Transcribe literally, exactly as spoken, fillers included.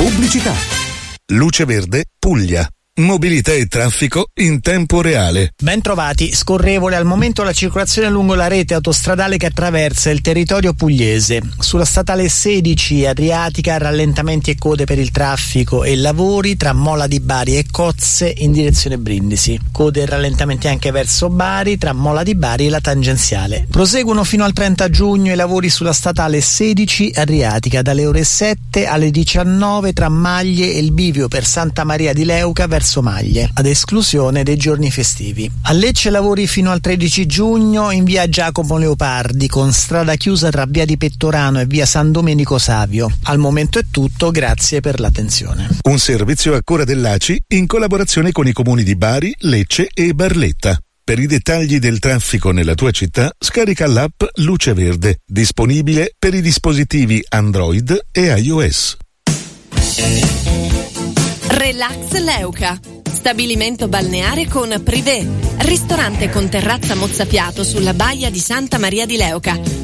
Pubblicità. Luce Verde, Puglia. Mobilità e traffico in tempo reale. Ben trovati, scorrevole al momento la circolazione lungo la rete autostradale che attraversa il territorio pugliese. Sulla statale sedici Adriatica rallentamenti e code per il traffico e lavori tra Mola di Bari e Cozze in direzione Brindisi. Code e rallentamenti anche verso Bari tra Mola di Bari e la tangenziale. Proseguono fino al trenta giugno i lavori sulla statale sedici Adriatica dalle ore sette alle diciannove tra Maglie e il bivio per Santa Maria di Leuca verso Maglie, ad esclusione dei giorni festivi. A Lecce lavori fino al tredici giugno in via Giacomo Leopardi con strada chiusa tra via di Pettorano e via San Domenico Savio. Al momento è tutto, grazie per l'attenzione. Un servizio a cura dell'A C I in collaborazione con i comuni di Bari, Lecce e Barletta. Per i dettagli del traffico nella tua città, scarica l'app Luce Verde, disponibile per i dispositivi Android e iOS. Relax Leuca, stabilimento balneare con privé, ristorante con terrazza mozzafiato sulla baia di Santa Maria di Leuca.